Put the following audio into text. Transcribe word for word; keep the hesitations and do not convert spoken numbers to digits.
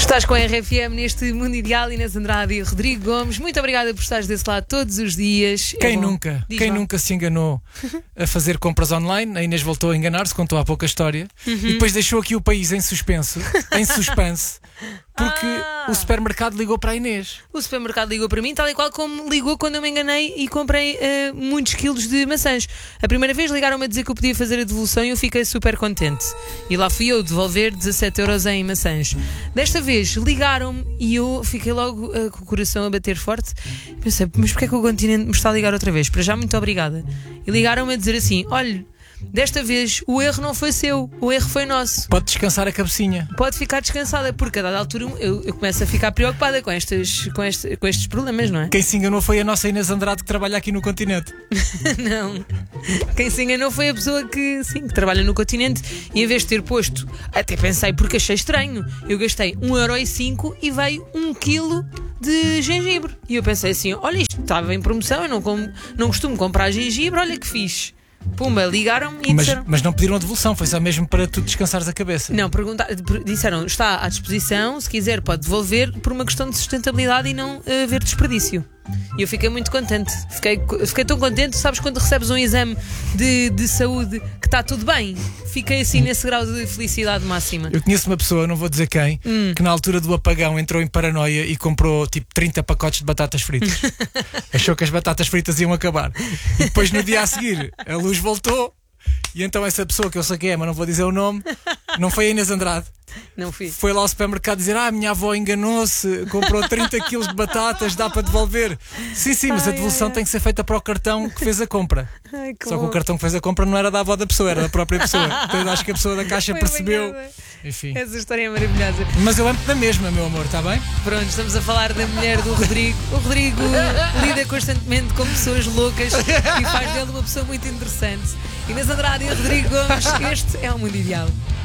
Estás com a R F M neste Mundo Ideal, Inês Andrade e Rodrigo Gomes. Muito obrigada por estares desse lado todos os dias. Quem é nunca? Diz Quem lá. nunca se enganou a fazer compras online? A Inês voltou a enganar-se, contou há pouco a história. Uhum. E depois deixou aqui o país em suspenso, em suspense, porque Ah. o supermercado ligou para a Inês. O supermercado ligou para mim, tal e qual como ligou quando eu me enganei e comprei eh, muitos quilos de maçãs. A primeira vez ligaram-me a dizer que eu podia fazer a devolução e eu fiquei super contente. E lá fui eu devolver dezassete euros em maçãs. Desta vez ligaram-me e eu fiquei logo eh, com o coração a bater forte. Pensei, mas porquê é que o Continente me está a ligar outra vez? Para já, muito obrigada. E ligaram-me a dizer assim: olha, desta vez o erro não foi seu, o erro foi nosso. Pode descansar a cabecinha. Pode ficar descansada, porque a dada altura eu, eu começo a ficar preocupada com, estas, com, este, com estes problemas, não é? Quem se enganou foi a nossa Inês Andrade, que trabalha aqui no Continente. Não. Quem se enganou foi a pessoa que, sim, que trabalha no Continente e em vez de ter posto, até pensei, porque achei estranho, eu gastei um euro e cinco e veio um quilo de gengibre. E eu pensei assim: olha, isto estava em promoção, eu não, com, não costumo comprar gengibre, olha que fixe. Pumba, ligaram-me e Mas, disseram. mas não pediram a devolução, foi só mesmo para tu descansares a cabeça. Não, perguntar, disseram, está à disposição, se quiser pode devolver por uma questão de sustentabilidade e não uh, haver desperdício. E eu fiquei muito contente. Fiquei, fiquei tão contente, sabes, quando recebes um exame de, de saúde que está tudo bem. Fiquei assim nesse grau de felicidade máxima. Eu conheço uma pessoa, não vou dizer quem, Hum. que na altura do apagão entrou em paranoia e comprou tipo trinta pacotes de batatas fritas. Achou que as batatas fritas iam acabar. E depois no dia a seguir a luz voltou. E então essa pessoa, que eu sei quem é, mas não vou dizer o nome, não foi a Inês Andrade, Não fiz. foi lá ao supermercado dizer: ah, a minha avó enganou-se, comprou trinta quilos de batatas, dá para devolver. Sim, sim, mas a Ai, devolução ai, tem que ser feita para o cartão que fez a compra. Ai, que Só que bom. o cartão que fez a compra não era da avó da pessoa, era da própria pessoa. Então acho que a pessoa da caixa Foi percebeu. obrigada. Enfim. Essa história é maravilhosa. Mas eu amo da mesma, meu amor, está bem? Pronto, estamos a falar da mulher do Rodrigo. O Rodrigo lida constantemente com pessoas loucas e faz dele uma pessoa muito interessante. Inês Andrade e Rodrigo Gomes, este é o Mundo Ideal.